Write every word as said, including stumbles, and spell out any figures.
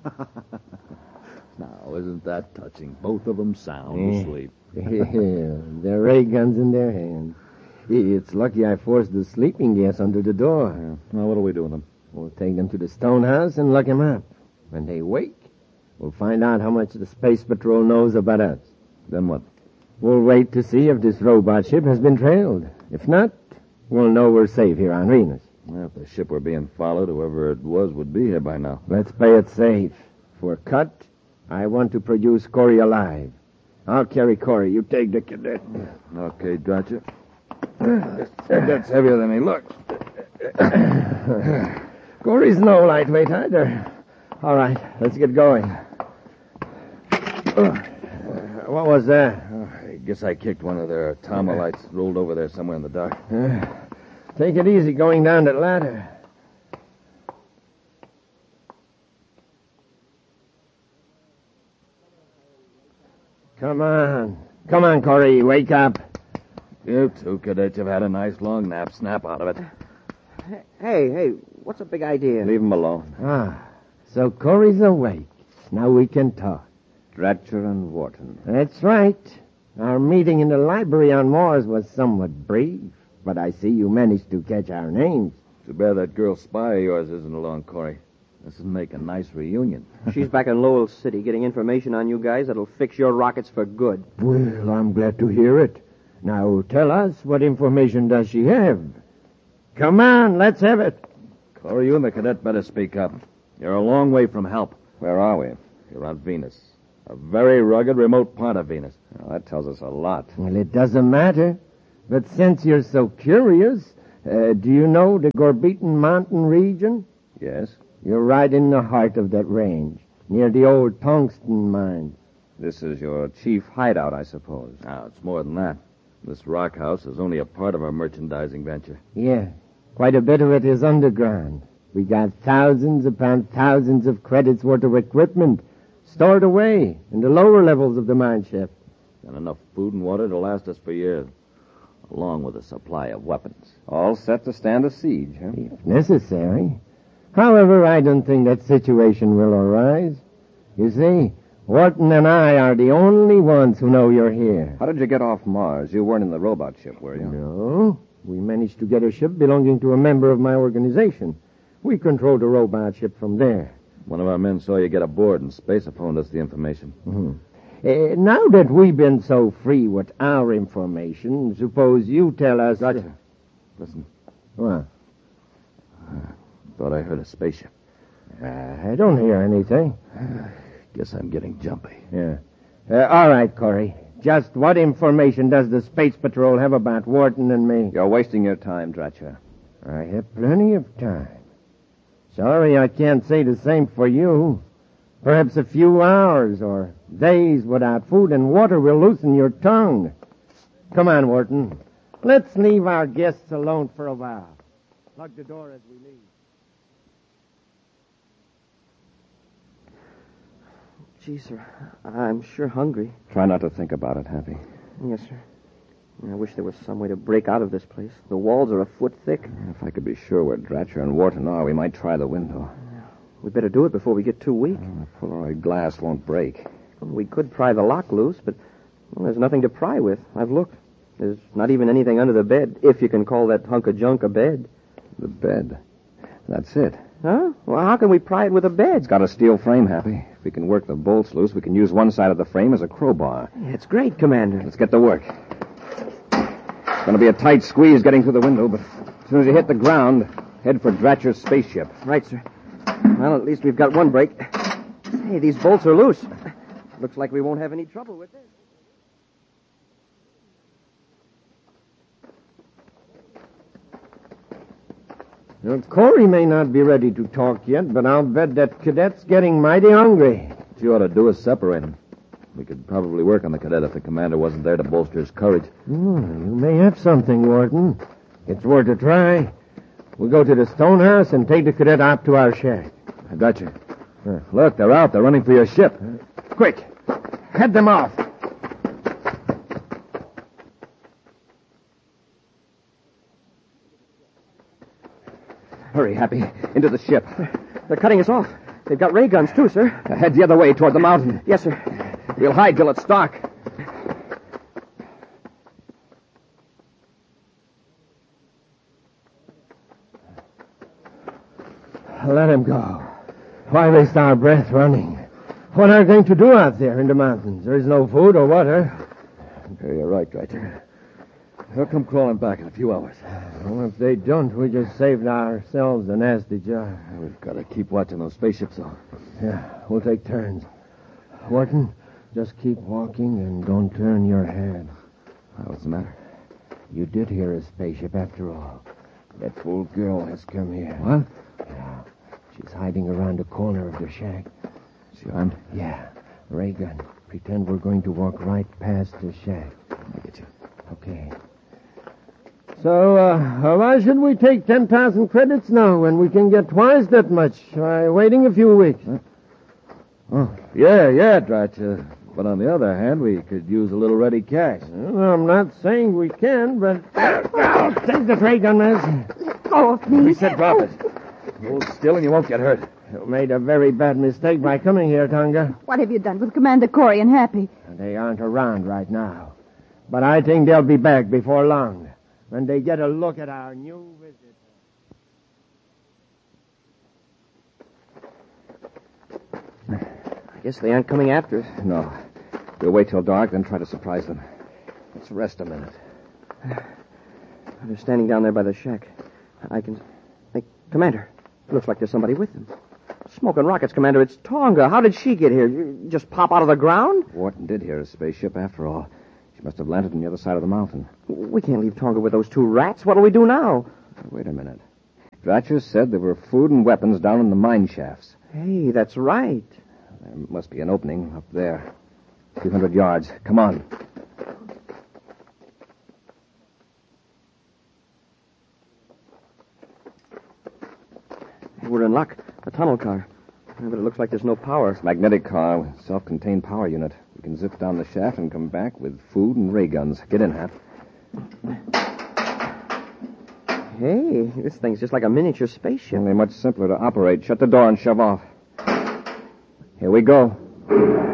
Now, isn't that touching? Both of them sound Yeah. asleep. Yeah, their ray guns in their hands. It's lucky I forced the sleeping gas under the door. Yeah. Now, what do we do with them? We'll take them to the stone house and lock them up. When they wake, we'll find out how much the Space Patrol knows about us. Then what? We'll wait to see if this robot ship has been trailed. If not, we'll know we're safe here on Venus. Well, if the ship were being followed, whoever it was would be here by now. Let's play it safe. If we're cut, I want to produce Corey alive. I'll carry Corey. You take the cadet. Okay, Dratcher. That's heavier than he looks. Corey's no lightweight either. All right, let's get going. Uh, what was that? Oh, I guess I kicked one of their Tomalites, rolled over there somewhere in the dark. Uh, take it easy going down that ladder. Come on. Come on, Corey. Wake up. You two cadets have had a nice long nap. Snap out of it. Hey, hey, what's the big idea? Leave him alone. Ah, so Corey's awake. Now we can talk. Dratcher and Wharton. That's right. Our meeting in the library on Mars was somewhat brief, but I see you managed to catch our names. Too bad that girl spy of yours isn't along, Corey. This would make a nice reunion. She's back in Lowell City getting information on you guys that'll fix your rockets for good. Well, I'm glad to hear it. Now tell us, what information does she have? Come on, let's have it. Corey, you and the cadet better speak up. You're a long way from help. Where are we? You're on Venus. A very rugged, remote part of Venus. Well, that tells us a lot. Well, it doesn't matter. But since you're so curious, uh, do you know the Gorbeton Mountain region? Yes? You're right in the heart of that range, near the old tungsten mines. This is your chief hideout, I suppose. Now, it's more than that. This rock house is only a part of our merchandising venture. Yeah, quite a bit of it is underground. We got thousands upon thousands of credits worth of equipment stored away in the lower levels of the mine shaft. And enough food and water to last us for years, along with a supply of weapons. All set to stand a siege, huh? If necessary. However, I don't think that situation will arise. You see, Wharton and I are the only ones who know you're here. How did you get off Mars? You weren't in the robot ship, were you? No. We managed to get a ship belonging to a member of my organization. We controlled the robot ship from there. One of our men saw you get aboard, and Spacer phoned us the information. Mm-hmm. Uh, now that we've been so free with our information, suppose you tell us... Gotcha. Listen. What? Thought I heard a spaceship. Uh, I don't hear anything. Guess I'm getting jumpy. Yeah. Uh, all right, Corey. Just what information does the Space Patrol have about Wharton and me? You're wasting your time, Dratcher. I have plenty of time. Sorry I can't say the same for you. Perhaps a few hours or days without food and water will loosen your tongue. Come on, Wharton. Let's leave our guests alone for a while. Lock the door as we leave. Gee, sir, I'm sure hungry. Try not to think about it, Happy. Yes, sir. I wish there was some way to break out of this place. The walls are a foot thick. If I could be sure where Dratcher and Wharton are, we might try the window. We'd better do it before we get too weak. The Polaroid glass won't break. We could pry the lock loose, but well, there's nothing to pry with. I've looked. There's not even anything under the bed, if you can call that hunk of junk a bed. The bed. That's it. Huh? Well, how can we pry it with a bed? It's got a steel frame, Happy. If we can work the bolts loose, we can use one side of the frame as a crowbar. It's great, Commander. Let's get to work. It's going to be a tight squeeze getting through the window, but as soon as you hit the ground, head for Dratcher's spaceship. Right, sir. Well, at least we've got one break. Hey, these bolts are loose. Looks like we won't have any trouble with this. Now, Corey may not be ready to talk yet, but I'll bet that cadet's getting mighty hungry. What you ought to do is separate them. We could probably work on the cadet if the commander wasn't there to bolster his courage. Hmm, you may have something, Wharton. It's worth a try. We'll go to the stone house and take the cadet out to our shack. I got you. Uh, look, they're out. They're running for your ship. Quick! Head them off! Hurry, Happy. Into the ship. They're cutting us off. They've got ray guns, too, sir. Head the other way, toward the mountain. Yes, sir. We'll hide till it's dark. Let him go. Why waste our breath running? What are they going to do out there in the mountains? There is no food or water. Yeah, you're right, Dratcher. They'll come crawling back in a few hours. Well, if they don't, we just saved ourselves a nasty job. We've got to keep watching those spaceships, though. Yeah, we'll take turns. Wharton, just keep walking and don't turn your head. What's the matter? You did hear a spaceship after all. That fool girl has come here. What? Yeah. She's hiding around the corner of the shack. She armed? Yeah. Ray gun. Pretend we're going to walk right past the shack. I get you. Okay. So, uh, why should we take ten thousand credits now when we can get twice that much by waiting a few weeks? Huh? Oh, yeah, yeah, Dratcher. But on the other hand, we could use a little ready cash. Well, I'm not saying we can, but... Oh, take the ray gun, miss. Let go of me. We said drop it. Hold still and you won't get hurt. You made a very bad mistake by coming here, Tonga. What have you done with Commander Corey and Happy? They aren't around right now. But I think they'll be back before long when they get a look at our new visitor. I guess they aren't coming after us. No. We'll wait till dark, then try to surprise them. Let's rest a minute. They're standing down there by the shack. I can... Hey, Commander, looks like there's somebody with them. Smoking rockets, Commander. It's Tonga. How did she get here? You just pop out of the ground? Wharton did hear a spaceship after all. She must have landed on the other side of the mountain. We can't leave Tonga with those two rats. What'll we do now? Wait a minute. Dratcher said there were food and weapons down in the mine shafts. Hey, that's right. There must be an opening up there. A few hundred yards. Come on. We're in luck. A tunnel car. But it looks like there's no power. It's a magnetic car with a self-contained power unit. We can zip down the shaft and come back with food and ray guns. Get in, Hap. Hey, this thing's just like a miniature spaceship. Only much simpler to operate. Shut the door and shove off. Here we go.